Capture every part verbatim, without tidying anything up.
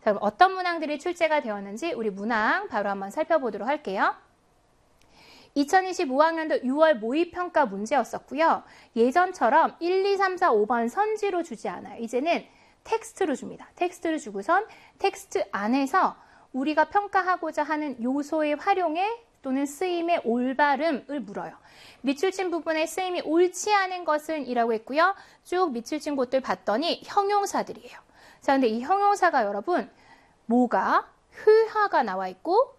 자, 그럼 어떤 문항들이 출제가 되었는지 우리 문항 바로 한번 살펴보도록 할게요. 이천이십오 학년도 유월 모의평가 문제였었고요. 예전처럼 일, 이, 삼, 사, 오 번 선지로 주지 않아요. 이제는 텍스트로 줍니다. 텍스트를 주고선 텍스트 안에서 우리가 평가하고자 하는 요소의 활용에 또는 쓰임의 올바름을 물어요. 밑줄 친 부분에 쓰임이 옳지 않은 것은 이라고 했고요. 쭉 밑줄 친 곳들 봤더니 형용사들이에요. 자, 근데 이 형용사가 여러분 뭐가 흐하가 나와 있고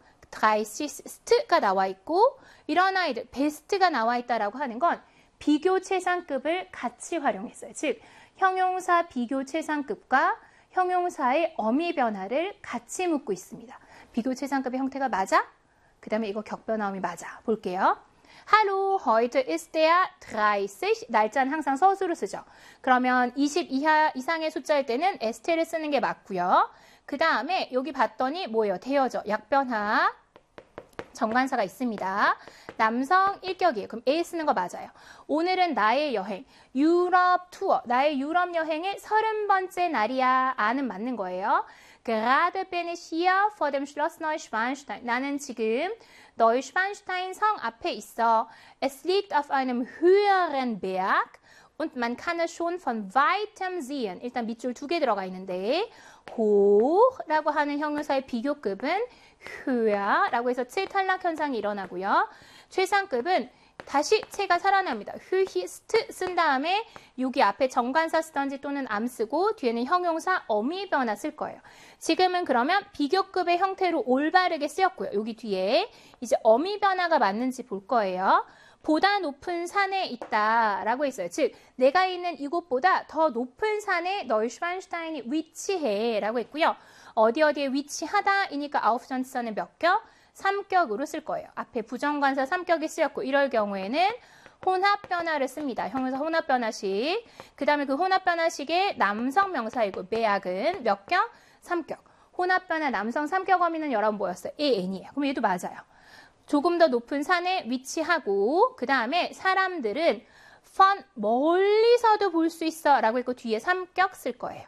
드라이시스트가 나와 있고 이런 아이들 베스트가 나와 있다라고 하는 건 비교 최상급을 같이 활용했어요. 즉 형용사 비교 최상급과 형용사의 어미 변화를 같이 묻고 있습니다. 비교 최상급의 형태가 맞아? 그 다음에 이거 격변화음이 맞아. 볼게요. Hallo, heute ist der dreißig. 날짜는 항상 서술로 쓰죠. 그러면 이십 이하 이상의 숫자일 때는 에스테를 쓰는 게 맞고요. 그 다음에 여기 봤더니 뭐예요? 대여죠. 약변화. 정관사가 있습니다. 남성 일격이에요. 그럼 A 쓰는 거 맞아요. 오늘은 나의 여행, 유럽 투어, 나의 유럽 여행의 서른 번째 날이야. 아는 맞는 거예요. Gerade bin ich hier vor dem Schloss Neuschwanstein. 나는 지금 Neuschwanstein 성 앞에 있어. Es liegt auf einem höheren Berg und man kann es schon von weitem sehen. 일단 밑줄 두 개 들어가 있는데 hoch라고 하는 형용사의 비교급은 höher라고 해서 체 탈락 현상이 일어나고요. 최상급은 다시 체가 살아납니다. höchst 쓴 다음에 여기 앞에 정관사 쓰던지 또는 암 쓰고 뒤에는 형용사 어미 변화 쓸 거예요. 지금은 그러면 비교급의 형태로 올바르게 쓰였고요. 여기 뒤에 이제 어미 변화가 맞는지 볼 거예요. 보다 높은 산에 있다라고 했어요. 즉 내가 있는 이곳보다 더 높은 산에 널슈반슈타인이 위치해라고 했고요. 어디 어디에 위치하다이니까 아우프전치사는 몇 격? 삼 격으로 쓸 거예요. 앞에 부정관사 삼 격이 쓰였고 이럴 경우에는 혼합 변화를 씁니다. 형용사 혼합 변화식. 그 다음에 그 혼합 변화식의 남성 명사이고 매약은 몇 격? 삼 격. 혼합 변화 남성 삼 격 어미는 여러분 뭐였어요? 에엔이에요. 그럼 얘도 맞아요. 조금 더 높은 산에 위치하고 그 다음에 사람들은 펀 멀리서도 볼 수 있어 라고 했고 뒤에 삼 격 쓸 거예요.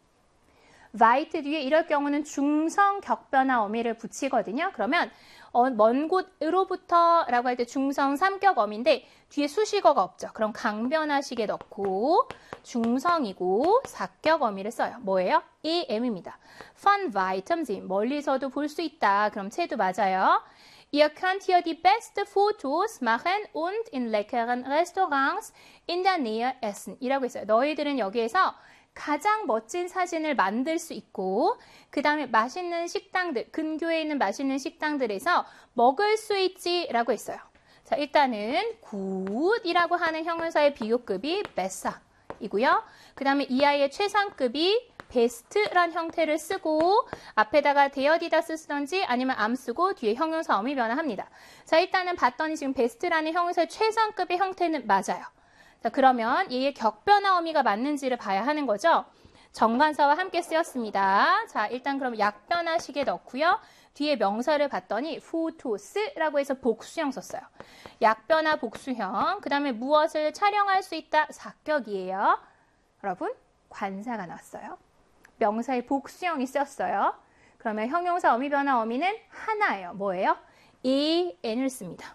와이트 뒤에 이럴 경우는 중성 격변화 어미를 붙이거든요. 그러면 어, 먼 곳으로부터 라고 할 때 중성 삼 격 어미인데 뒤에 수식어가 없죠. 그럼 강변화식에 넣고 중성이고 사 격 어미를 써요. 뭐예요? em입니다. Von weitem sehen. 멀리서도 볼 수 있다. 그럼 채도 맞아요. Ihr könnt hier die beste Fotos machen und in leckeren Restaurants in der Nähe essen. 이라고 했어요. 너희들은 여기에서 가장 멋진 사진을 만들 수 있고 그 다음에 맛있는 식당들, 근교에 있는 맛있는 식당들에서 먹을 수 있지라고 했어요. 자, 일단은 굿이라고 하는 형용사의 비교급이 besser이고요. 그 다음에 이 아이의 최상급이 베스트란 형태를 쓰고 앞에다가 데어디다스 쓰던지 아니면 암 쓰고 뒤에 형용사 어미 변화합니다. 자, 일단은 봤더니 지금 베스트라는 형용사의 최상급의 형태는 맞아요. 자, 그러면 얘의 격변화 어미가 맞는지를 봐야 하는 거죠. 정관사와 함께 쓰였습니다. 자, 일단 그럼 약변화식에 넣고요. 뒤에 명사를 봤더니 포토스라고 해서 복수형 썼어요. 약변화 복수형. 그 다음에 무엇을 촬영할 수 있다? 사격이에요. 여러분, 관사가 나왔어요. 명사의 복수형이 쓰였어요. 그러면 형용사 어미 변화 어미는 하나예요. 뭐예요? en을 씁니다.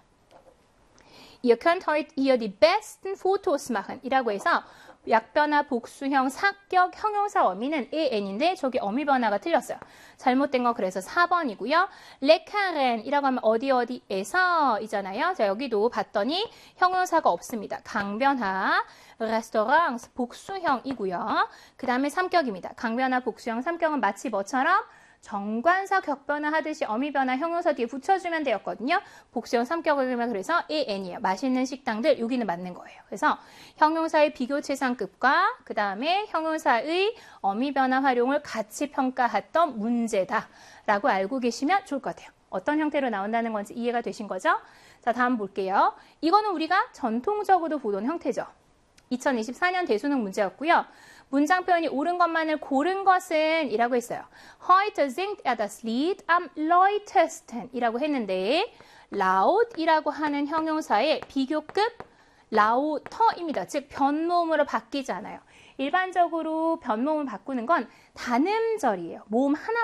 Ihr könnt heute hier die besten Fotos machen 이라고 해서 약변화 복수형 사격 형용사 어미는 en인데 저기 어미 변화가 틀렸어요. 잘못된 거 그래서 사 번이고요. leckeren 이라고 하면 어디 어디에서 이잖아요. 자, 여기도 봤더니 형용사가 없습니다. 강변화 restaurants 복수형이고요. 그 다음에 삼격입니다. 강변화 복수형 삼격은 마치 뭐처럼 정관사 격변화 하듯이 어미 변화 형용사 뒤에 붙여주면 되었거든요. 복수형 삼격이면 그래서 en이에요. 맛있는 식당들 여기는 맞는 거예요. 그래서 형용사의 비교 최상급과 그 다음에 형용사의 어미 변화 활용을 같이 평가했던 문제다라고 알고 계시면 좋을 것 같아요. 어떤 형태로 나온다는 건지 이해가 되신 거죠? 자, 다음 볼게요. 이거는 우리가 전통적으로 보던 형태죠. 이천이십사 년 대수능 문제였고요. 문장 표현이 옳은 것만을 고른 것은 이라고 했어요. Heute singt er das Lied am lautesten 이라고 했는데 laut 이라고 하는 형용사의 비교급 lauter입니다. 즉 변모음으로 바뀌지 않아요. 일반적으로 변모음을 바꾸는 건 단음절이에요. 모음 하나